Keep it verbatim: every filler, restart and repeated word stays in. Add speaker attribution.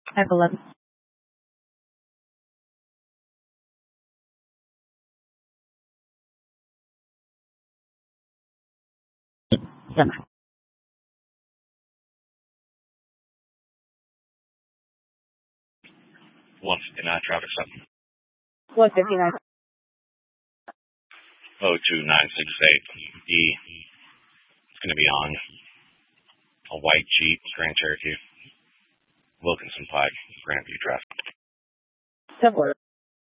Speaker 1: F eleven. Seven.
Speaker 2: one fifty-nine, traffic stop.
Speaker 1: one fifty-nine.
Speaker 2: oh two nine six eight E. It's going to be on a white Jeep, Grand Cherokee, Wilkinson Pike, Grandview Drive.
Speaker 1: Seven.